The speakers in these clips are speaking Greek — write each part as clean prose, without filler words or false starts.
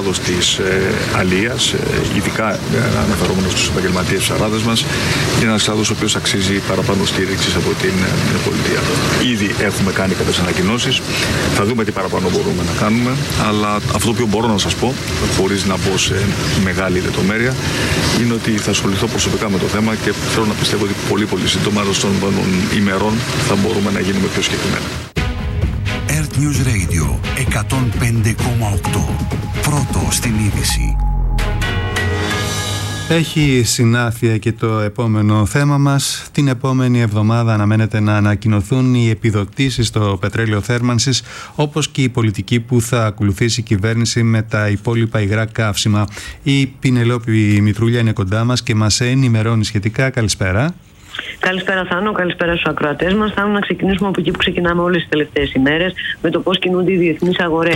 κλάδος της αλίας, ειδικά αναφερόμενος στους επαγγελματίες ψαράδες μας, είναι ένας κλάδος ο οποίος αξίζει παραπάνω στήριξης από την πολιτεία. Ήδη έχουμε κάνει κάποιες ανακοινώσεις, θα δούμε τι παραπάνω μπορούμε να κάνουμε, αλλά αυτό το οποίο μπορώ να σας πω, χωρίς να μπω σε μεγάλη λεπτομέρεια, είναι ότι θα ασχοληθώ προσωπικά με το θέμα και θέλω να πιστεύω ότι πολύ σύντομα των ημερών θα μπορούμε να γίνουμε πιο συγκεκριμένα. Earth News Radio 105,8. Πρώτο στην είδηση. Έχει συνάφεια και το επόμενο θέμα μας. Την επόμενη εβδομάδα αναμένεται να ανακοινωθούν οι επιδοτήσεις στο πετρέλαιο θέρμανσης, όπως και η πολιτική που θα ακολουθήσει η κυβέρνηση με τα υπόλοιπα υγρά καύσιμα. Η Πινελόπη Μητρούλια είναι κοντά μας και μας ενημερώνει σχετικά. Καλησπέρα. Καλησπέρα Θάνο, καλησπέρα στους ακροατές μας. Θέλω να ξεκινήσουμε από εκεί που ξεκινάμε όλες τις τελευταίες ημέρες, με το πώς κινούνται οι διεθνείς αγορές.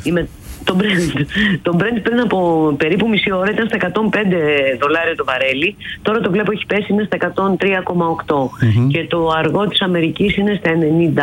Το Brent πριν από περίπου μισή ώρα ήταν στα $105 το βαρέλι. Τώρα το βλέπω έχει πέσει, είναι στα 103,8. Και το αργό της Αμερικής είναι στα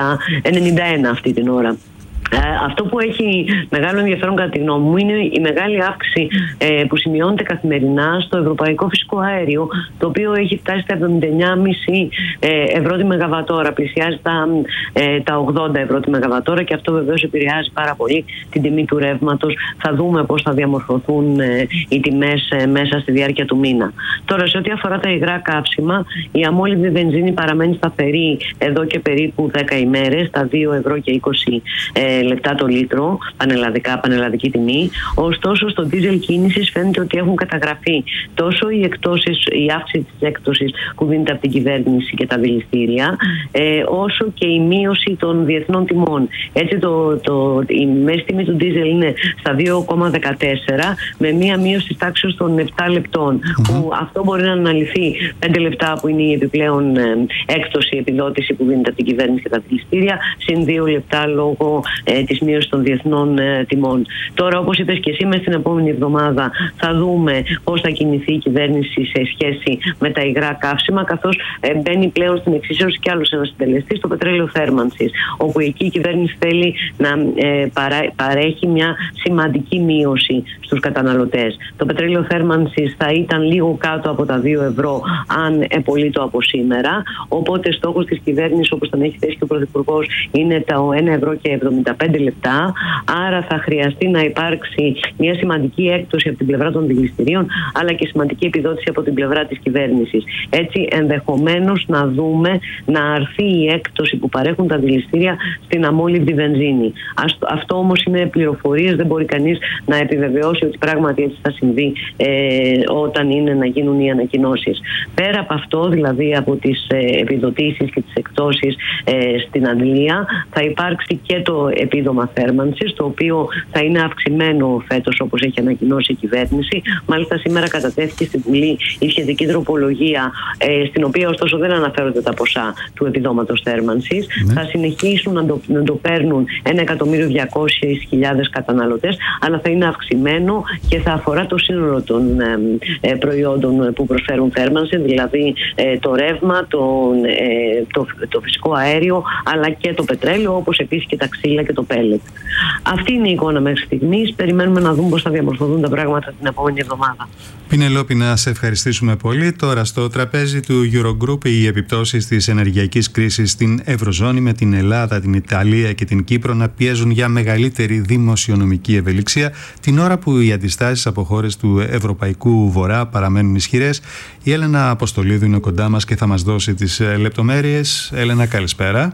91 αυτή την ώρα. Αυτό που έχει μεγάλο ενδιαφέρον κατά τη γνώμη μου είναι η μεγάλη αύξηση που σημειώνεται καθημερινά στο ευρωπαϊκό φυσικό αέριο, το οποίο έχει φτάσει στα 79,5 ευρώ τη μεγαβατόρα, πλησιάζει τα 80 ευρώ τη μεγαβατόρα, και αυτό βεβαίως επηρεάζει πάρα πολύ την τιμή του ρεύματος. Θα δούμε πώς θα διαμορφωθούν οι τιμές μέσα στη διάρκεια του μήνα. Τώρα, σε ό,τι αφορά τα υγρά καύσιμα, η αμόλυβδη βενζίνη παραμένει σταθερή εδώ και περίπου 10 ημέρες, στα 2 ευρώ και 20 λεπτά το λίτρο, πανελλαδική τιμή. Ωστόσο, στο δίζελ κίνησης φαίνεται ότι έχουν καταγραφεί τόσο η αύξηση της έκπτωσης που δίνεται από την κυβέρνηση και τα δηληστήρια, όσο και η μείωση των διεθνών τιμών. Έτσι, η μέση τιμή του δίζελ είναι στα 2,14, με μία μείωση της τάξης των 7 λεπτών. Που αυτό μπορεί να αναλυθεί 5 λεπτά, που είναι η επιπλέον έκπτωση, επιδότηση που δίνεται από την κυβέρνηση και τα δηληστήρια, συν 2 λεπτά λόγω της μείωσης των διεθνών τιμών. Τώρα, όπως είπες και εσύ, μες την επόμενη εβδομάδα θα δούμε πώς θα κινηθεί η κυβέρνηση σε σχέση με τα υγρά καύσιμα, καθώς μπαίνει πλέον στην εξίσωση κι άλλος ένας συντελεστής, το πετρέλαιο θέρμανσης, όπου εκεί η κυβέρνηση θέλει να παρέχει μια σημαντική μείωση στους καταναλωτές. Το πετρέλαιο θέρμανσης θα ήταν λίγο κάτω από τα 2 ευρώ αν επωλείτο από σήμερα, οπότε στόχος της κυβέρνησης, όπως τον έχει θέσει και ο Πρωθυπουργός, είναι τα 1 ευρώ και 75 λεπτά. Άρα θα χρειαστεί να υπάρξει μια σημαντική έκπτωση από την πλευρά των δηληστηρίων, αλλά και σημαντική επιδότηση από την πλευρά της κυβέρνησης. Έτσι, ενδεχομένως να δούμε να αρθεί η έκπτωση που παρέχουν τα δηληστήρια στην αμόλυβδη βενζίνη. Αυτό όμως είναι πληροφορίες, δεν μπορεί κανείς να επιβεβαιώσει ότι πράγματι έτσι θα συμβεί όταν είναι να γίνουν οι ανακοινώσεις. Πέρα από αυτό, δηλαδή από τις επιδοτήσεις και τις εκπτώσεις στην αντλία, θα υπάρξει και το επίδομα θέρμανσης, το οποίο θα είναι αυξημένο φέτος, όπως έχει ανακοινώσει η κυβέρνηση. Μάλιστα, σήμερα κατατέθηκε στην Βουλή η σχετική τροπολογία, στην οποία ωστόσο δεν αναφέρονται τα ποσά του επιδόματος θέρμανσης. Θα συνεχίσουν να το παίρνουν 1.200.000 καταναλωτές, αλλά θα είναι αυξημένο και θα αφορά το σύνολο των προϊόντων που προσφέρουν θέρμανση, δηλαδή το ρεύμα, το φυσικό αέριο, αλλά και το πετρέλαιο, όπως επίσης και τα ξύλα και το πέλετ. Αυτή είναι η εικόνα μέχρι στιγμής. Περιμένουμε να δούμε πώς θα διαμορφωθούν τα πράγματα την επόμενη εβδομάδα. Πινελόπη, να σε ευχαριστήσουμε πολύ. Τώρα, στο τραπέζι του Eurogroup, οι επιπτώσεις της ενεργειακής κρίσης στην Ευρωζώνη, με την Ελλάδα, την Ιταλία και την Κύπρο να πιέζουν για μεγαλύτερη δημοσιονομική ευελιξία, την ώρα που οι αντιστάσεις από χώρες του Ευρωπαϊκού Βορρά παραμένουν ισχυρές. Η Έλενα Αποστολίδου είναι κοντά μας και θα μας δώσει τις λεπτομέρειες. Έλενα, καλησπέρα.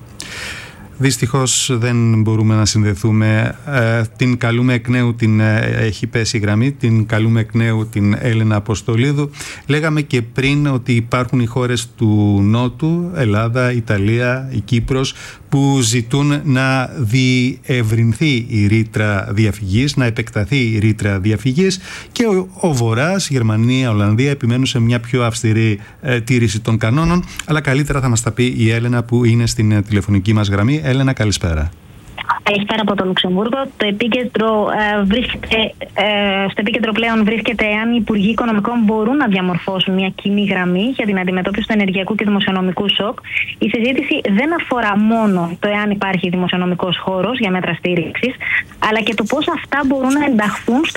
Δυστυχώς δεν μπορούμε να συνδεθούμε. Την καλούμε εκ νέου, έχει πέσει η γραμμή, την καλούμε εκ νέου την Έλενα Αποστολίδου. Λέγαμε και πριν ότι υπάρχουν οι χώρες του Νότου, Ελλάδα, Ιταλία, η Κύπρος, που ζητούν να διευρυνθεί η ρήτρα διαφυγής, να επεκταθεί η ρήτρα διαφυγής, και ο Βορράς, η Γερμανία, η Ολλανδία επιμένουν σε μια πιο αυστηρή τήρηση των κανόνων. Αλλά καλύτερα θα μας τα πει η Έλενα, που είναι στην τηλεφωνική μας γραμμή. Έλενα, καλησπέρα. Καλησπέρα από το Λουξεμβούργο. Στο επίκεντρο πλέον βρίσκεται εάν οι Υπουργοί Οικονομικών μπορούν να διαμορφώσουν μια κοινή γραμμή για την αντιμετώπιση του ενεργειακού και δημοσιονομικού σοκ. Η συζήτηση δεν αφορά μόνο το εάν υπάρχει δημοσιονομικός χώρος για μέτρα στήριξης, αλλά και το πώς αυτά μπορούν να ενταχθούν